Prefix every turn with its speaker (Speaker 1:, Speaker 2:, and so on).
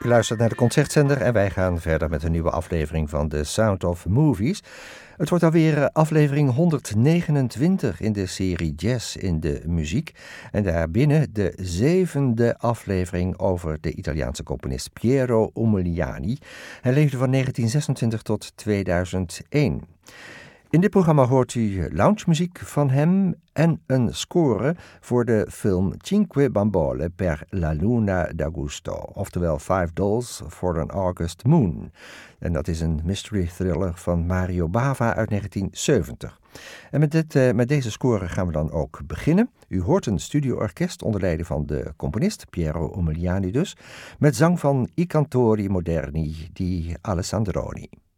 Speaker 1: U luistert naar de Concertzender en wij gaan verder met een nieuwe aflevering van The Sound of Movies. Het wordt alweer aflevering 129 in de serie Jazz in de muziek. En daarbinnen de 7e aflevering over de Italiaanse componist Piero Umiliani. Hij leefde van 1926 tot 2001. In dit programma hoort u loungemuziek van hem en een score voor de film Cinque Bambole per la Luna d'Agosto, oftewel 5 Dolls for an August Moon. En dat is een mystery thriller van Mario Bava uit 1970. En met deze score gaan we dan ook beginnen. U hoort een studioorkest onder leiding van de componist Piero Umiliani dus, met zang van I Cantori Moderni di Alessandroni.